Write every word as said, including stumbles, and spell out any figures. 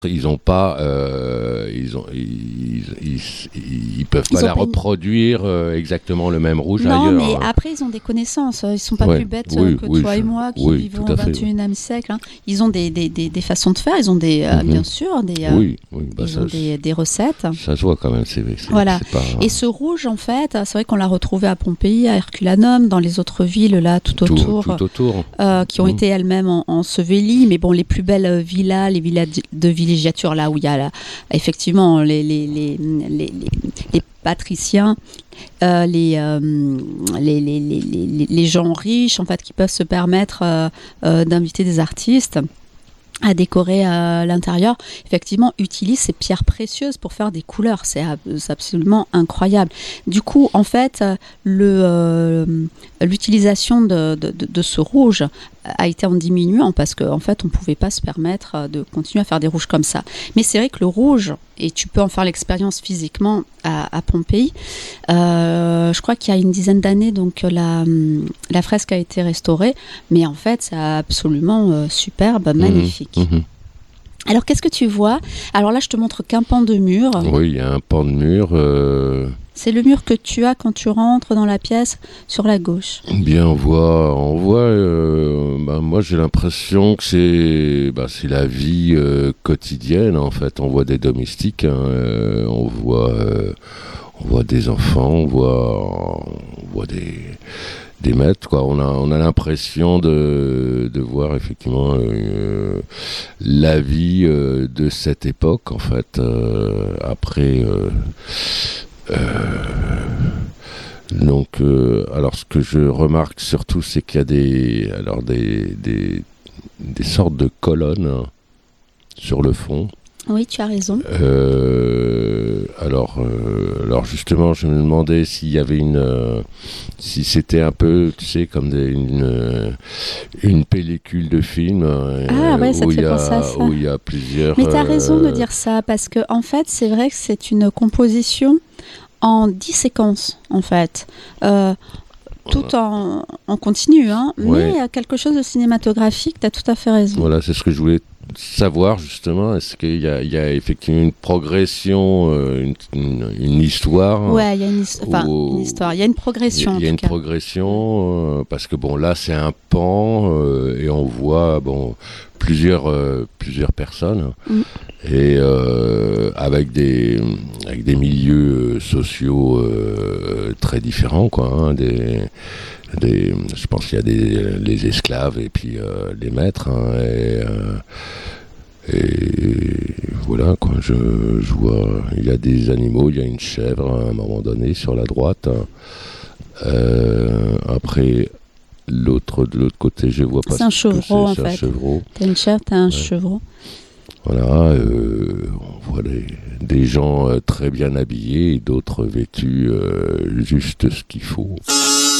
Ils ont pas, euh, ils ont, ils, ils, ils, ils peuvent Ils pas ont la pas une- reproduire euh, exactement le même rouge Non, ailleurs. mais hein. après, ils ont des connaissances. Ils sont pas Ouais, plus bêtes oui, euh, que oui, toi je- et moi qui oui, vivons tout au à fait, vingt et unième siècle. hein. Ils ont des, des, des, des façons de faire. Ils ont des, euh, Mhm. bien sûr, des, euh, Oui, oui, bah ils ça, ont des, des recettes. ça se voit quand même. C'est, c'est, Voilà. c'est pas Et ce rouge, en fait, c'est vrai qu'on l'a retrouvé à Pompéi, à Herculanum, dans les autres villes là tout tout, autour, tout autour. euh, qui ont Mhm. été elles-mêmes en- ensevelies. Mais bon, les plus belles villas, les villas de villégiature, là où il y a la- effectivement les, les, les, les, les, les patriciens, euh, les, euh, les, les, les, les, les gens riches, en fait, qui peuvent se permettre euh, euh, d'inviter des artistes à décorer euh, l'intérieur, effectivement, utilisent ces pierres précieuses pour faire des couleurs. C'est, ab- c'est absolument incroyable. Du coup, en fait, euh, le, euh, l'utilisation de, de, de, de ce rouge a été en diminuant parce qu'en en fait, on ne pouvait pas se permettre de continuer à faire des rouges comme ça. Mais c'est vrai que le rouge, et tu peux en faire l'expérience physiquement à, à Pompéi, euh, je crois qu'il y a une dizaine d'années, donc la, la fresque a été restaurée, mais en fait, c'est absolument euh, superbe, magnifique. Mhm, mhm. Alors, qu'est-ce que tu vois ? Alors là, je te montre qu'un pan de mur. Oui, il y a un pan de mur. Euh, C'est le mur que tu as quand tu rentres dans la pièce sur la gauche. bien, on voit, on voit. Euh, bah, moi, j'ai l'impression que c'est, bah, c'est la vie euh, quotidienne. En fait, on voit des domestiques, hein, euh, on voit, euh, on voit des enfants, on voit, on voit des des maîtres, quoi. On a, on a l'impression de, de voir effectivement euh, la vie euh, de cette époque, en fait. Euh, après, euh, euh, donc, euh, alors ce que je remarque surtout, c'est qu'il y a des, alors des, des, des sortes de colonnes hein, sur le fond. Oui, tu as raison. Euh, alors, euh, alors justement, je me demandais s'il y avait une, euh, si c'était un peu, tu sais, comme des, une, euh, une pellicule de film euh, Ah ouais, ça te où il fait y a, penser à ça. où il y a plusieurs. Mais tu as euh, raison de dire ça, parce que en fait, c'est vrai que c'est une composition en dix séquences, en fait. Euh, tout en, en continu, hein, Ouais. mais quelque chose de cinématographique, tu as tout à fait raison. Voilà, c'est ce que je voulais savoir justement. Est-ce qu'il y a, il y a effectivement une progression, euh, une, une, une histoire Ouais, il y a une, his- enfin, Ou- une histoire, il y a une progression. Il y a en une tout cas. progression euh, parce que bon là c'est un pan euh, et on voit bon plusieurs euh, plusieurs personnes Mm. et euh, avec des avec des milieux sociaux euh, très différents quoi hein, des des je pense qu'il y a des les esclaves et puis euh, les maîtres hein, et euh, et voilà quoi, je, je vois, il y a des animaux, il y a une chèvre à un moment donné sur la droite. Euh, après, l'autre de l'autre côté, je vois pas. C'est un ce que chevreau, en c'est, c'est un fait. chevreau. T'as une chèvre, t'as un Ouais. chevreau. Voilà, euh, on voit des, des gens euh, très bien habillés et d'autres vêtus euh, juste ce qu'il faut.